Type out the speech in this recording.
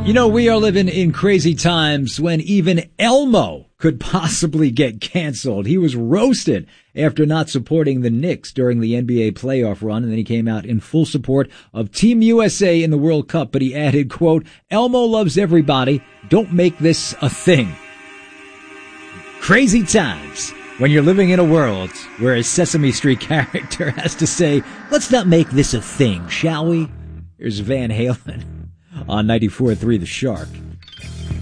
You know, we are living in crazy times when even Elmo could possibly get canceled. He was roasted after not supporting the Knicks during the NBA playoff run, and then he came out in full support of Team USA in the World Cup. But he added, quote, "Elmo loves everybody. Don't make this a thing." Crazy times when you're living in a world where a Sesame Street character has to say, "Let's not make this a thing, shall we?" Here's Van Halen on 94.3 The Shark.